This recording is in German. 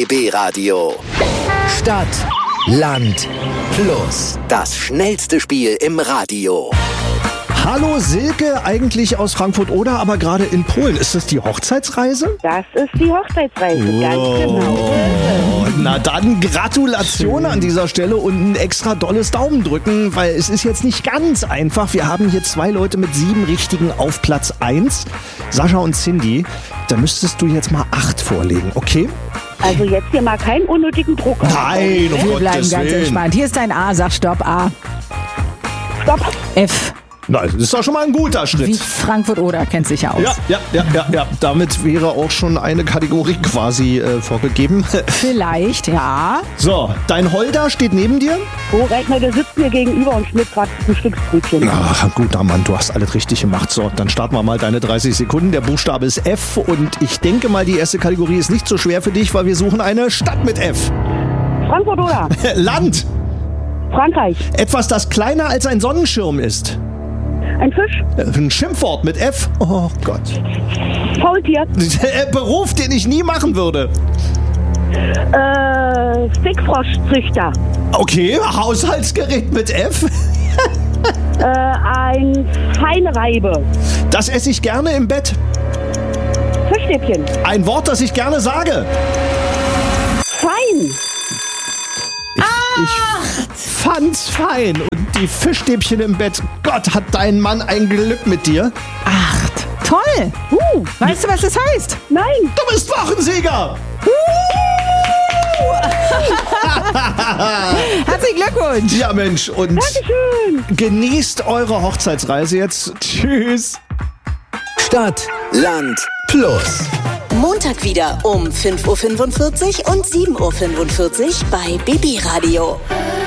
BB Radio. Stadt, Land, Plus. Das schnellste Spiel im Radio. Hallo Silke, eigentlich aus Frankfurt-Oder, aber gerade in Polen. Ist das die Hochzeitsreise? Das ist die Hochzeitsreise, ganz genau. Na dann Gratulation an dieser Stelle und ein extra dolles Daumendrücken, weil es ist jetzt nicht ganz einfach. Wir haben hier 2 Leute mit 7 richtigen auf Platz 1, Sascha und Cindy. Da müsstest du jetzt mal 8 vorlegen, okay? Also jetzt hier mal keinen unnötigen Druck. Nein, um Wir bleiben Gottes ganz Willen. entspannt. Hier ist dein A, sag Stopp, A. Stopp. F. Na, das ist doch schon mal ein guter Wie Schritt. Frankfurt-Oder kennt sich ja aus. Ja. Damit wäre auch schon eine Kategorie quasi vorgegeben. Vielleicht, ja. So, dein Holder steht neben dir? Oh, Rechner, der sitzt mir gegenüber und schmiert gerade ein Stücksbrötchen. Ach, guter Mann, du hast alles richtig gemacht. So, dann starten wir mal deine 30 Sekunden. Der Buchstabe ist F und ich denke mal, die erste Kategorie ist nicht so schwer für dich, weil wir suchen eine Stadt mit F. Frankfurt oder? Land. Frankreich. Etwas, das kleiner als ein Sonnenschirm ist. Ein Fisch. Ein Schimpfwort mit F. Oh Gott. Faultier. Beruf, den ich nie machen würde. Stickfroschzüchter. Okay, Haushaltsgerät mit F. Ein Feinreibe. Das esse ich gerne im Bett. Fischstäbchen. Ein Wort, das ich gerne sage. Fein. Ich fand's fein. Und die Fischstäbchen im Bett. Gott, hat dein Mann ein Glück mit dir. 8. Toll. Weißt du, was das heißt? Nein. Du bist Wochensieger. Herzlichen Glückwunsch. Ja, Mensch. Und Dankeschön. genießt eure Hochzeitsreise jetzt. Tschüss. Stadt, Land, Plus. Montag wieder um 5.45 Uhr und 7.45 Uhr bei BB Radio.